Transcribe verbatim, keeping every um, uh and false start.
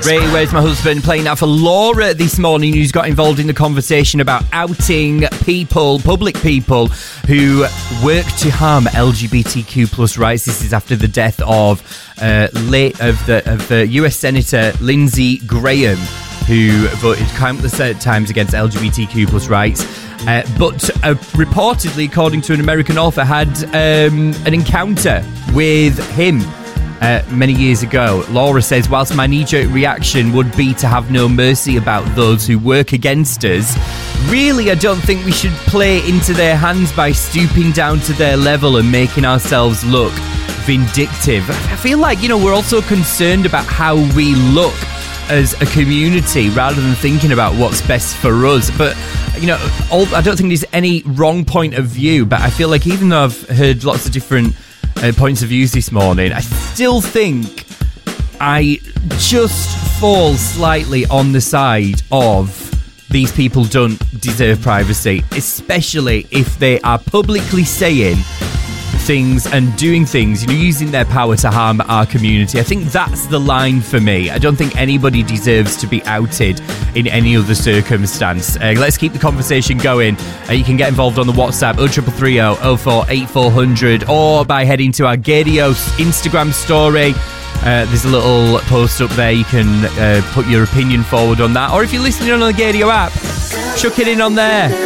Ray, Where's My Husband? Playing that for Laura this morning, who's got involved in the conversation about outing people, public people, who work to harm L G B T Q plus rights. This is after the death of uh, late of the of the U S Senator Lindsey Graham, who voted countless times against L G B T Q plus rights. Uh, but uh, reportedly, according to an American author, had um, an encounter with him Uh, many years ago. Laura says, whilst my knee-jerk reaction would be to have no mercy about those who work against us, really I don't think we should play into their hands by stooping down to their level and making ourselves look vindictive. I feel like, you know, we're also concerned about how we look as a community rather than thinking about what's best for us. But, you know, all, I don't think there's any wrong point of view, but I feel like even though I've heard lots of different Uh, points of views this morning, I still think I just fall slightly on the side of these people don't deserve privacy, especially if they are publicly saying things and doing things, you know, using their power to harm our community. I think that's the line for me. I don't think anybody deserves to be outed in any other circumstance. Uh, let's keep the conversation going. Uh, you can get involved on the WhatsApp oh three three oh, oh four eight four hundred, or by heading to our Gaydio Instagram story. Uh, there's a little post up there. You can uh, put your opinion forward on that, or if you're listening on the Gaydio app, chuck it in on there.